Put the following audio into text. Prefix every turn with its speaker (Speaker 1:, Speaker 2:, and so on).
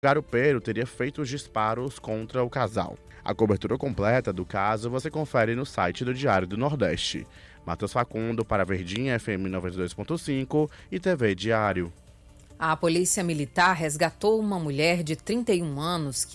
Speaker 1: O garupeiro teria feito os disparos contra o casal. A cobertura completa do caso você confere no site do Diário do Nordeste. Matheus Facundo para Verdinha FM 92.5 e TV Diário.
Speaker 2: A polícia militar resgatou uma mulher de 31 anos que